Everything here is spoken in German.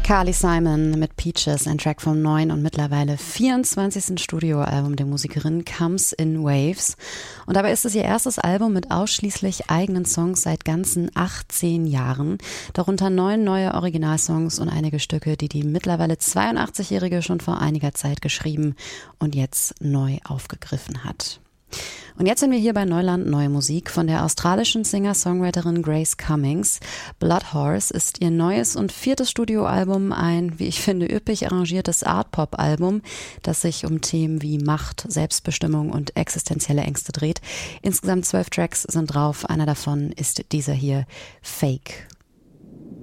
Carly Simon mit Peaches, ein Track vom neuen und mittlerweile 24. Studioalbum der Musikerin Comes in Waves. Und dabei ist es ihr erstes Album mit ausschließlich eigenen Songs seit ganzen 18 Jahren. Darunter 9 neue Originalsongs und einige Stücke, die mittlerweile 82-Jährige schon vor einiger Zeit geschrieben und jetzt neu aufgegriffen hat. Und jetzt sind wir hier bei Neuland Neue Musik von der australischen Singer-Songwriterin Grace Cummings. Blood Horse ist ihr neues und 4. Studioalbum, ein, wie ich finde, üppig arrangiertes Art-Pop-Album, das sich um Themen wie Macht, Selbstbestimmung und existenzielle Ängste dreht. Insgesamt 12 Tracks sind drauf, einer davon ist dieser hier, Fake.